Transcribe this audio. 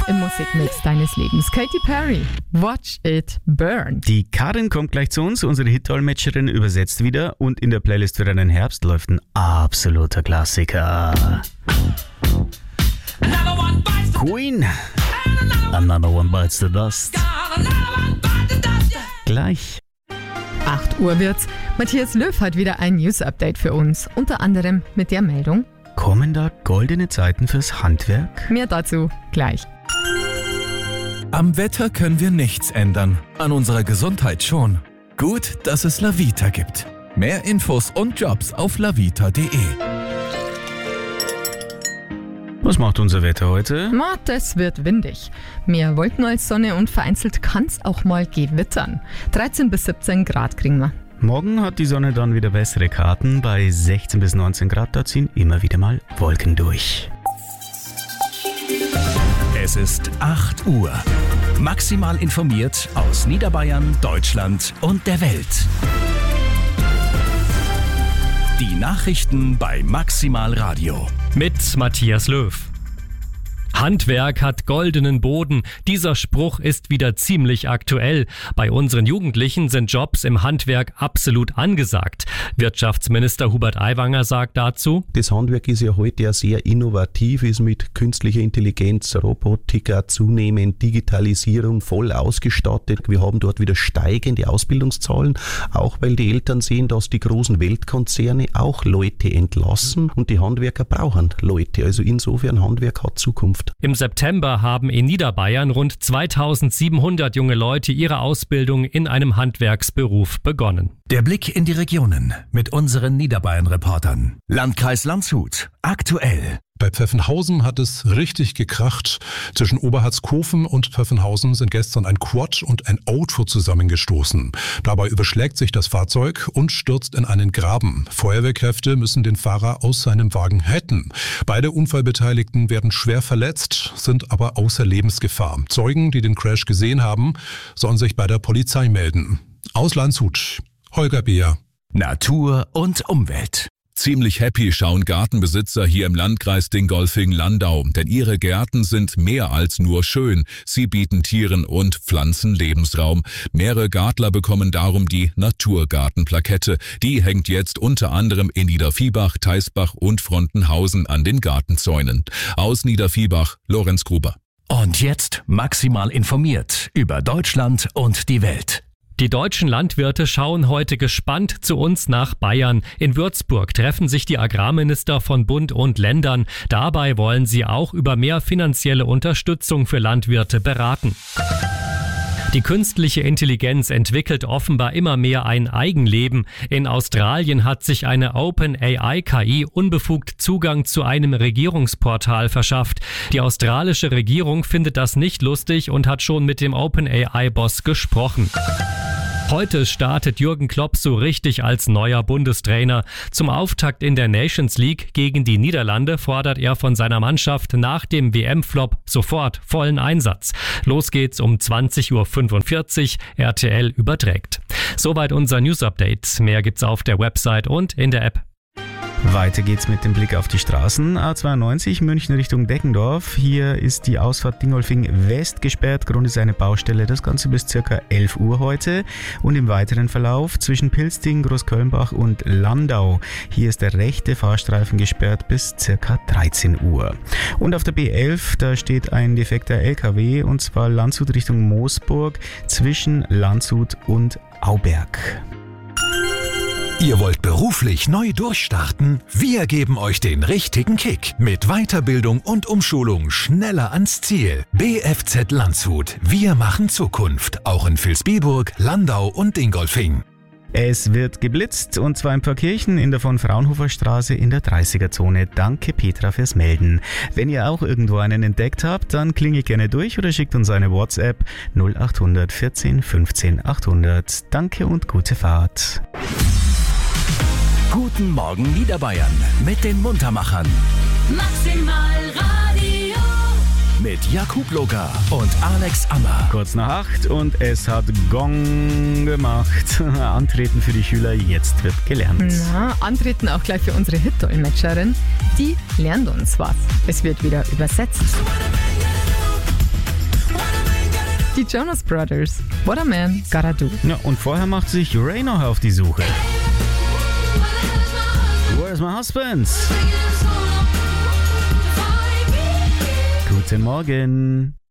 im Musikmix deines Lebens. Katy Perry, Watch It Burn. Die Karin kommt gleich zu uns, unsere Hit-Dolmetscherin übersetzt wieder und in der Playlist für deinen Herbst läuft ein absoluter Klassiker. Queen, Another One Bites the Dust. Gleich. 8 Uhr wird's. Matthias Löw hat wieder ein News-Update für uns. Unter anderem mit der Meldung: Kommen da goldene Zeiten fürs Handwerk? Mehr dazu gleich. Am Wetter können wir nichts ändern, an unserer Gesundheit schon. Gut, dass es Lavita gibt. Mehr Infos und Jobs auf lavita.de. Was macht unser Wetter heute? Es wird windig. Mehr Wolken als Sonne und vereinzelt kann's auch mal gewittern. 13 bis 17 Grad kriegen wir. Morgen hat die Sonne dann wieder bessere Karten. Bei 16 bis 19 Grad, da ziehen immer wieder mal Wolken durch. Es ist 8 Uhr. Maximal informiert aus Niederbayern, Deutschland und der Welt. Die Nachrichten bei Maximal Radio. Mit Matthias Löw. Handwerk hat goldenen Boden. Dieser Spruch ist wieder ziemlich aktuell. Bei unseren Jugendlichen sind Jobs im Handwerk absolut angesagt. Wirtschaftsminister Hubert Aiwanger sagt dazu: Das Handwerk ist ja heute ja sehr innovativ, ist mit künstlicher Intelligenz, Robotik, zunehmend Digitalisierung voll ausgestattet. Wir haben dort wieder steigende Ausbildungszahlen, auch weil die Eltern sehen, dass die großen Weltkonzerne auch Leute entlassen und die Handwerker brauchen Leute. Also insofern, Handwerk hat Zukunft. Im September haben in Niederbayern rund 2700 junge Leute ihre Ausbildung in einem Handwerksberuf begonnen. Der Blick in die Regionen mit unseren Niederbayern-Reportern. Landkreis Landshut, aktuell. Bei Pfeffenhausen hat es richtig gekracht. Zwischen Oberharzkofen und Pfeffenhausen sind gestern ein Quad und ein Auto zusammengestoßen. Dabei überschlägt sich das Fahrzeug und stürzt in einen Graben. Feuerwehrkräfte müssen den Fahrer aus seinem Wagen retten. Beide Unfallbeteiligten werden schwer verletzt, sind aber außer Lebensgefahr. Zeugen, die den Crash gesehen haben, sollen sich bei der Polizei melden. Aus Landshut, Holger Beer. Natur und Umwelt. Ziemlich happy schauen Gartenbesitzer hier im Landkreis Dingolfing-Landau, denn ihre Gärten sind mehr als nur schön. Sie bieten Tieren und Pflanzen Lebensraum. Mehrere Gartler bekommen darum die Naturgartenplakette. Die hängt jetzt unter anderem in Niederviehbach, Teisbach und Frontenhausen an den Gartenzäunen. Aus Niederviehbach, Lorenz Gruber. Und jetzt maximal informiert über Deutschland und die Welt. Die deutschen Landwirte schauen heute gespannt zu uns nach Bayern. In Würzburg treffen sich die Agrarminister von Bund und Ländern. Dabei wollen sie auch über mehr finanzielle Unterstützung für Landwirte beraten. Die künstliche Intelligenz entwickelt offenbar immer mehr ein Eigenleben. In Australien hat sich eine OpenAI-KI unbefugt Zugang zu einem Regierungsportal verschafft. Die australische Regierung findet das nicht lustig und hat schon mit dem OpenAI-Boss gesprochen. Heute startet Jürgen Klopp so richtig als neuer Bundestrainer. Zum Auftakt in der Nations League gegen die Niederlande fordert er von seiner Mannschaft nach dem WM-Flop sofort vollen Einsatz. Los geht's um 20.45 Uhr, RTL überträgt. Soweit unser News-Update. Mehr gibt's auf der Website und in der App. Weiter geht's mit dem Blick auf die Straßen. A92 München Richtung Deggendorf. Hier ist die Ausfahrt Dingolfing West gesperrt. Grund ist eine Baustelle. Das Ganze bis ca. 11 Uhr heute. Und im weiteren Verlauf zwischen Pilsting, Großkölnbach und Landau. Hier ist der rechte Fahrstreifen gesperrt bis ca. 13 Uhr. Und auf der B11, da steht ein defekter LKW und zwar Landshut Richtung Moosburg zwischen Landshut und Auberg. Ihr wollt beruflich neu durchstarten? Wir geben euch den richtigen Kick. Mit Weiterbildung und Umschulung schneller ans Ziel. BFZ Landshut. Wir machen Zukunft. Auch in Vilsbiburg, Landau und Dingolfing. Es wird geblitzt und zwar in Pfarrkirchen in der von Fraunhofer Straße in der 30er-Zone. Danke Petra fürs Melden. Wenn ihr auch irgendwo einen entdeckt habt, dann klingelt gerne durch oder schickt uns eine WhatsApp 0800 14 15 800. Danke und gute Fahrt. Guten Morgen Niederbayern mit den Muntermachern. Maximal Radio. Mit Jakub Loga und Alex Ammer. Kurz nach 8 und es hat Gong gemacht. Antreten für die Schüler, jetzt wird gelernt. Na, antreten auch gleich für unsere Hit-Dolmetscherin. Die lernt uns was. Es wird wieder übersetzt. Die Jonas Brothers. What a Man Gotta Do. Ja, und vorher macht sich Ray noch auf die Suche. Where's my husband? Guten Morgen.